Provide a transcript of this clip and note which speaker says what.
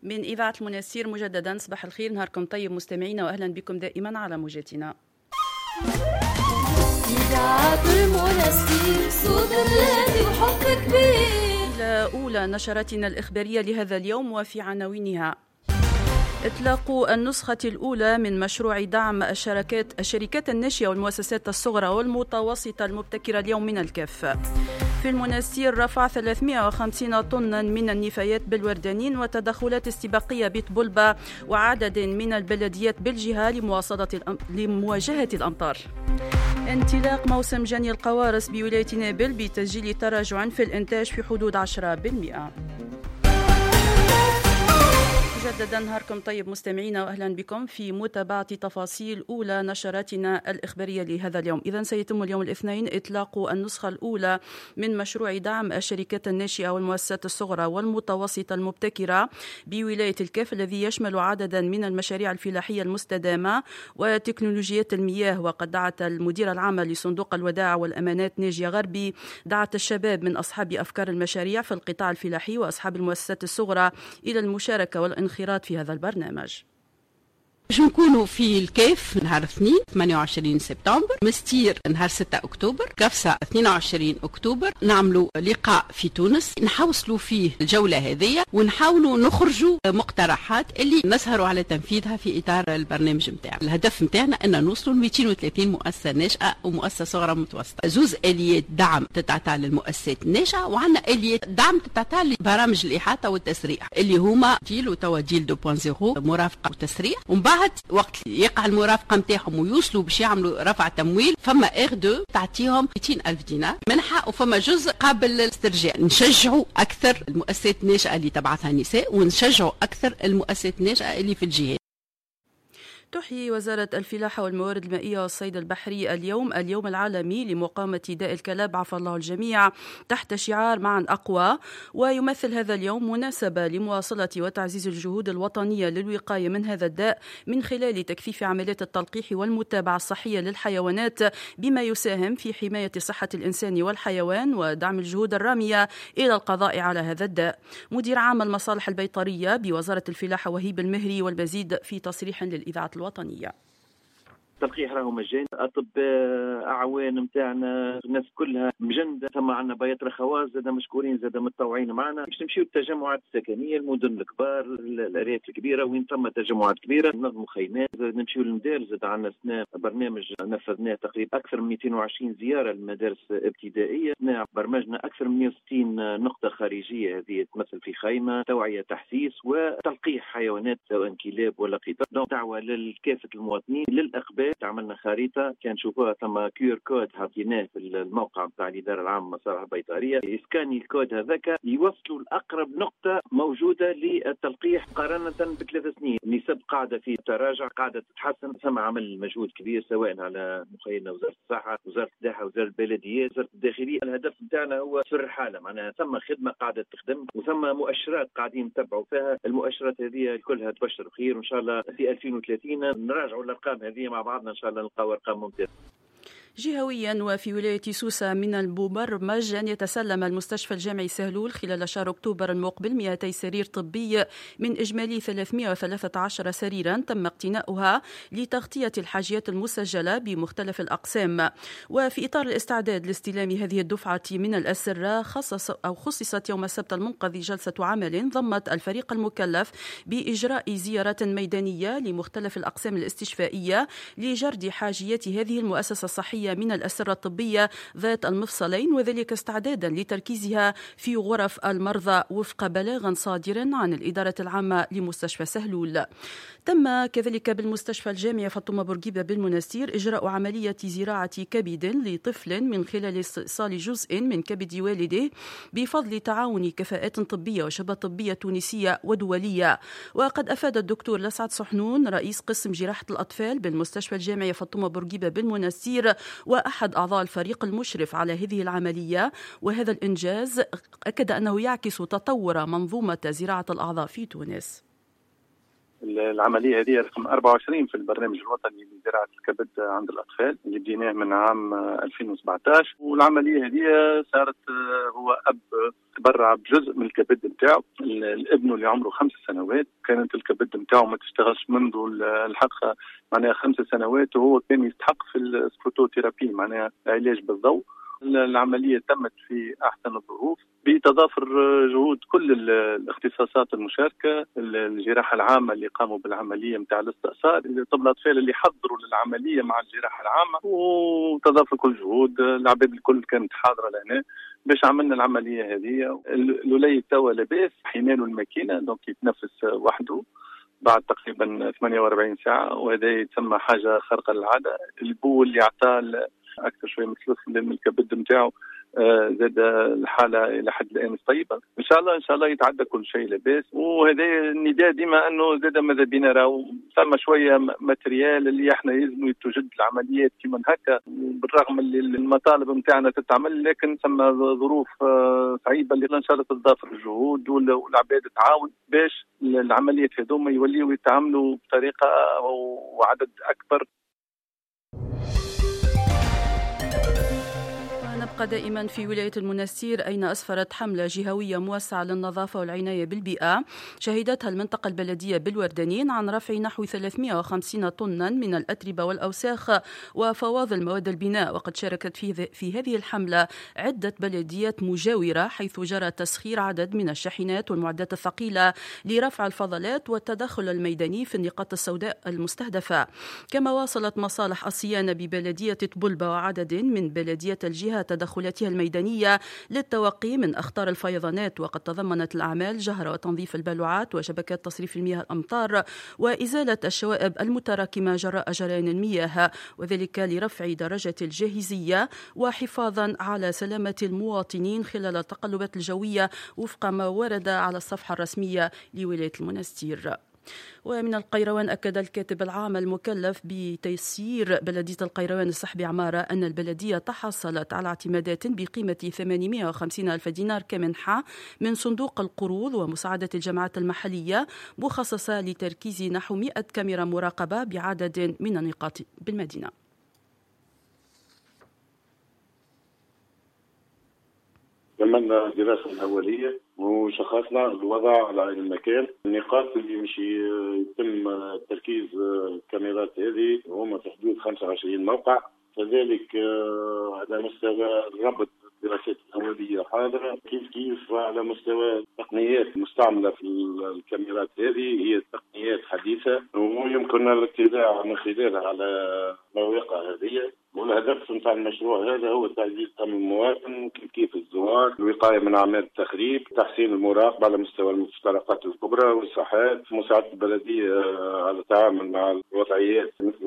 Speaker 1: من إذاعة المنستير مجددا. صباح الخير، نهاركم طيب مستمعينا، وأهلا بكم دائما على موجتنا. إذاعة المنستير صوت الذي وحب كبير. إلى أولى نشراتنا الإخبارية لهذا اليوم وفي عناوينها: إطلاق النسخة الأولى من مشروع دعم الشركات الناشئة والمؤسسات الصغرى والمتوسطة المبتكرة اليوم من الكاف. في المنستير رفع 350 طنا من النفايات بالوردانين وتدخلات استباقية بطبلبة وعدد من البلديات بالجهة لمواجهة الأمطار. انطلاق موسم جني القوارص بولاية نابل بتسجيل تراجع في الإنتاج في حدود 10%. مجددا نهاركم طيب مستمعينا، واهلا بكم في متابعه تفاصيل اولى نشراتنا الاخباريه لهذا اليوم. اذا سيتم اليوم الاثنين اطلاق النسخه الاولى من مشروع دعم الشركات الناشئه والمؤسسات الصغرى والمتوسطه المبتكره بولايه الكاف، الذي يشمل عددا من المشاريع الفلاحيه المستدامه وتكنولوجيات المياه. وقد دعت المديره العامه لصندوق الودائع والامانات ناجيه غربي دعت الشباب من اصحاب افكار المشاريع في القطاع الفلاحي واصحاب المؤسسات الصغرى الى المشاركه والانخراط في هذا البرنامج.
Speaker 2: باش نكونوا في الكيف نهار 2 28 سبتمبر، مستير نهار 6 أكتوبر، كفسة 22 أكتوبر. نعملوا لقاء في تونس نحوصلوا فيه الجولة هذه ونحاولوا نخرجوا مقترحات اللي نسهروا على تنفيذها في إطار البرنامج متاعنا. الهدف متاعنا أن نوصلوا ل 230 مؤسسة ناشئة ومؤسسة صغرى متوسطة. زوز آليات دعم تتعطى للمؤسسات الناشئة، وعندنا آليات دعم تتعطى لبرامج الإحاطة والتسريح اللي هما جيل وتوا جيل 2.0 مرافقة وتسريح. ومن بعد وقت يقع المرافقه نتاعهم ويوصلوا باش يعملوا رفع تمويل، فما اغ2 تعطيهم 200,000 دينار منحه، وفما جزء قابل للاسترجاع. نشجعوا اكثر المؤسسات الناشئه اللي تبعثها نساء، ونشجعوا اكثر المؤسسات الناشئه اللي في الجهات.
Speaker 1: تحيي وزارة الفلاحة والموارد المائية والصيد البحري اليوم العالمي لمقاومة داء الكلاب، عفى الله الجميع، تحت شعار معا أقوى. ويمثل هذا اليوم مناسبة لمواصلة وتعزيز الجهود الوطنية للوقاية من هذا الداء من خلال تكثيف عمليات التلقيح والمتابعة الصحية للحيوانات، بما يساهم في حماية صحة الإنسان والحيوان ودعم الجهود الرامية إلى القضاء على هذا الداء. مدير عام المصالح البيطرية بوزارة الفلاحة وهيب المهري، والمزيد في تصريح للإذاعة الوطنية.
Speaker 3: التلقيح راهو مجاني، اطباء اعوان نتاعنا الناس كلها مجنده، ثم عندنا بيطره خواص زاد مشكورين زاد متطوعين معنا باش نمشيو التجمعات السكنيه، المدن الكبار، الارياف الكبيره وين ثم تجمعات كبيره ننظموا خيمات، نمشيو للمدارس. زاد عندنا سنة برنامج نفذناه تقريبا اكثر من 220 زياره للمدارس ابتدائيه، برمجنا اكثر من 160 نقطه خارجيه، هذه تمثل في خيمه توعيه تحسيس وتلقيح حيوانات سواء كلاب ولا قطط. دعوه لكافه المواطنين للاقبال. عملنا خريطه كان شوفوها ثم كيور كود حطيناه في الموقع بتاع الاداره العامه للمصالح البيطريه، يسكاني الكود هذاك يوصلوا لاقرب نقطه موجوده للتلقيح مقارنه ب3 سنين. النسب قاعده في تراجع، قاعده تتحسن. ثم عمل مجهود كبير سواء على مخيلنا وزاره الصحه، وزاره الداحه، وزاره البلديات، وزاره الداخليه. الهدف بتاعنا هو سر الحاله، معناها ثم خدمه قاعده تخدم وثم مؤشرات قاعدين نتبعوا فيها. المؤشرات هذه كلها تبشر خير، وان شاء الله في 2030 نراجعوا الارقام هذه مع بعضنا ان شاء الله نلقاو ارقام ممتازه.
Speaker 1: جهويا وفي ولاية سوسة من المبرمج أن يتسلم المستشفى الجامعي سهلول خلال شهر أكتوبر المقبل 200 سرير طبي من إجمالي 313 سريرا تم اقتناؤها لتغطية الحاجيات المسجلة بمختلف الأقسام. وفي إطار الاستعداد لاستلام هذه الدفعة من الأسرة خصصت يوم السبت المنقذ جلسة عمل ضمت الفريق المكلف بإجراء زيارات ميدانية لمختلف الأقسام الاستشفائية لجرد حاجيات هذه المؤسسة الصحية من الأسرة الطبية ذات المفصلين، وذلك استعدادا لتركيزها في غرف المرضى وفق بلاغ صادر عن الإدارة العامة لمستشفى سهلول. تم كذلك بالمستشفى الجامعي فاطمة بورقيبة بالمنستير إجراء عملية زراعة كبد لطفل من خلال استئصال جزء من كبد والده بفضل تعاون كفاءات طبية وشبه طبية تونسية ودولية. وقد أفاد الدكتور لسعد صحنون رئيس قسم جراحة الأطفال بالمستشفى الجامعي فاطمة بورقيبة بالمنستير وأحد أعضاء الفريق المشرف على هذه العملية، وهذا الإنجاز أكد أنه يعكس تطور منظومة زراعة الأعضاء في تونس.
Speaker 4: العملية هذه رقم 24 في البرنامج الوطني لزراعة الكبد عند الأطفال اللي بديناه من عام 2017. والعملية هذه صارت هو أب تبرع بجزء من الكبد نتاعو الابن اللي عمره 5 سنوات. كانت الكبد نتاعو ما تشتغلش منذ الحق معناها 5 سنوات، وهو كان يستحق في السكروتوثيرابي معناها علاج بالضوء. العملية تمت في أحسن الظروف بتضافر جهود كل الاختصاصات المشاركة، الجراحة العامة اللي قاموا بالعملية متاع الاستئصال، طب الأطفال اللي حضروا للعملية مع الجراحة العامة، وتضافر كل جهود العباد الكل كانت حاضرة لهنا باش عملنا العملية هذه. الولي توا لاباس حيناله الماكينة دونك يتنفس وحده بعد تقريبا 48 ساعة، وهذا يتسمى حاجة خارقة للعادة. البو اللي عطاه أكثر شوية من 3 من الكبد نتاعو زاد الحالة إلى حد الآن طيبة. إن شاء الله يتعدى كل شيء لاباس. وهذا النداء ديما أنه زاد ماذا بينا راهو ثم شوية ماتريال اللي احنا يلزم توجد العمليات كيما هكا، بالرغم اللي المطالب نتاعنا تتعمل، لكن ثم ظروف صعيبة اللي إن شاء الله تضافر الجهود والعباد تعاون باش العمليات هذوما يوليوا يتعاملوا بطريقة وعدد أكبر.
Speaker 1: نبقى دائما في ولاية المنستير، أين أسفرت حملة جهوية موسعة للنظافة والعناية بالبيئة شهدتها المنطقة البلدية بالوردانين عن رفع نحو 350 طنا من الأتربة والأوساخ وفواضل المواد البناء. وقد شاركت في هذه الحملة عدة بلديات مجاورة، حيث جرى تسخير عدد من الشاحنات والمعدات الثقيلة لرفع الفضلات والتدخل الميداني في النقاط السوداء المستهدفة. كما واصلت مصالح الصيانة ببلدية طبلبة وعدد من بلديات الجهة تدخلاتها الميدانية للتوقي من أخطار الفيضانات. وقد تضمنت الأعمال جهر وتنظيف البلوعات وشبكات تصريف المياه الأمطار وإزالة الشوائب المتراكمة جراء جريان المياه، وذلك لرفع درجة الجاهزية وحفاظا على سلامة المواطنين خلال التقلبات الجوية وفق ما ورد على الصفحة الرسمية لولاية المنستير. ومن القيروان أكد الكاتب العام المكلف بتيسير بلدية القيروان السحب عمارة أن البلدية تحصلت على اعتمادات بقيمة 850 ألف دينار كمنحة من صندوق القروض ومساعدة الجامعات المحلية، مخصصة لتركيز نحو 100 كاميرا مراقبة بعدد من النقاط بالمدينة.
Speaker 5: عملنا دراسة أولية وشخصنا الوضع على عين المكان. النقاط اللي مش يتم تركيز الكاميرات هذه هم في حدود 25 موقع، كذلك على مستوى ربط الدراسات الأولية حاضرة، كيف على مستوى التقنيات المستعملة في الكاميرات هذه هي تقنيات حديثة ويمكن الاطلاع من خلالها على مواقع هذه. والهدف نتاع المشروع هذا هو تعزيز أمن المواطن، كيف الزوار، الوقاية من أعمال التخريب، تحسين المراقبة على مستوى المفترقات الكبرى والساحات، مساعدة البلدية على التعامل مع الوضعيات مثل